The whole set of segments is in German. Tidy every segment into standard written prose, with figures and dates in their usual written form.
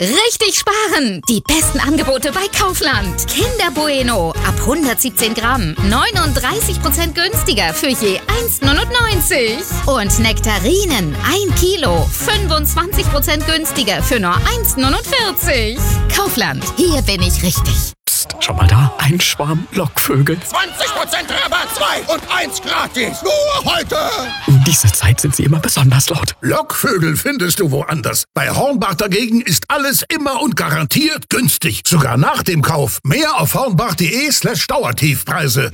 Richtig sparen! Die besten Angebote bei Kaufland. Kinder Bueno ab 117 Gramm 39% günstiger für je 1,99. Und Nektarinen 1 Kilo 25% günstiger für nur 1,49. Kaufland, hier bin ich richtig. Psst, schau mal da, ein Schwarm Lockvögel. 20% Rabatt, 2 und 1 gratis. Nur heute. Um diese Zeit sind sie immer besonders laut. Lockvögel findest du woanders. Bei Hornbach dagegen ist alles immer und garantiert günstig. Sogar nach dem Kauf. Mehr auf hornbach.de/Dauertiefpreise.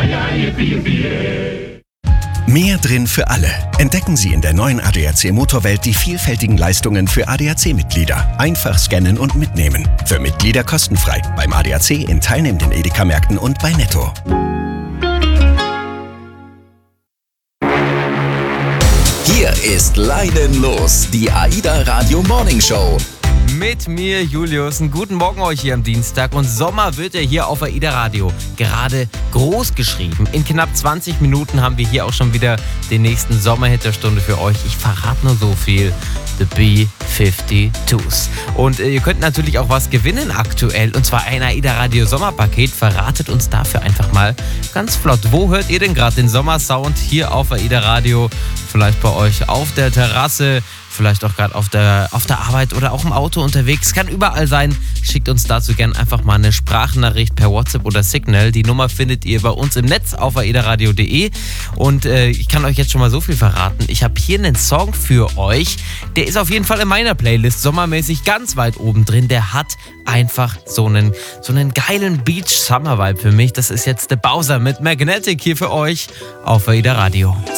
Mehr drin für alle. Entdecken Sie in der neuen ADAC Motorwelt die vielfältigen Leistungen für ADAC-Mitglieder. Einfach scannen und mitnehmen. Für Mitglieder kostenfrei. Beim ADAC in teilnehmenden Edeka-Märkten und bei Netto. Hier ist Leidenlos, die AIDA Radio Morning Show. Mit mir, Julius. Einen guten Morgen euch hier am Dienstag. Und Sommer wird ja hier auf AIDA Radio gerade groß geschrieben. In knapp 20 Minuten haben wir hier auch schon wieder den nächsten Sommerhit der Stunde für euch. Ich verrate nur so viel. The B-52s. Und ihr könnt natürlich auch was gewinnen aktuell. Und zwar ein AIDA Radio Sommerpaket. Verratet uns dafür einfach mal ganz flott. Wo hört ihr denn gerade den Sommersound hier auf AIDA Radio? Vielleicht bei euch auf der Terrasse, vielleicht auch gerade auf der Arbeit oder auch im Auto unterwegs. Kann überall sein. Schickt uns dazu gerne einfach mal eine Sprachnachricht per WhatsApp oder Signal. Die Nummer findet ihr bei uns im Netz auf aidaradio.de. Und ich kann euch jetzt schon mal so viel verraten. Ich habe hier einen Song für euch. Der ist auf jeden Fall in meiner Playlist sommermäßig ganz weit oben drin. Der hat einfach so einen geilen Beach-Summer-Vibe für mich. Das ist jetzt der Bowser mit Magnetic hier für euch auf AIDA Radio.